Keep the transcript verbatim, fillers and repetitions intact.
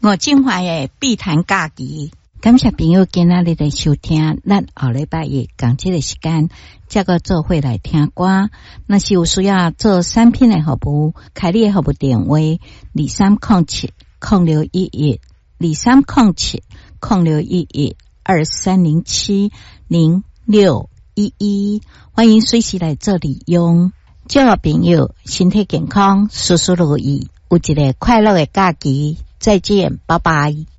我今晚的必谈假期，感谢朋友今仔日的收听，咱后礼拜一同这个时间，再个做伙来听歌。若是有需要做产品的服务，开你的服务电话：二三零七零六一一二三零七零六一一二三零七零六一一，欢迎随时来做利用。祝我朋友身体健康，事事如意，有一个快乐的假期。再见，拜拜。